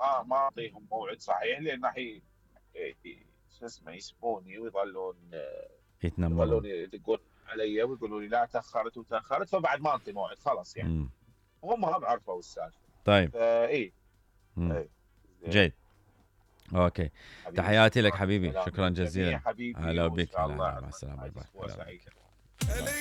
ما اعطيهم موعد صحيح، لان راح شو اسمه يسبوني ويظلون يتنمرون. يدقون علي ويقولوا لي لا تاخرت وتاخرت، فبعد ما انطي موعد خلاص يعني. مم. هم عرفوا السالفه. طيب. فاي مم. اي زين. جيد. اوكي. حبيبي تحياتي لك شكرا، حبيبي، والسلام شكرا للجميع جزيلا. حبيبي، هلا وان بك، شاء هلا الله هلا، مع عندنا السلامة، باي نهايه باي. اسبوع هلا سعيده. بك. باي.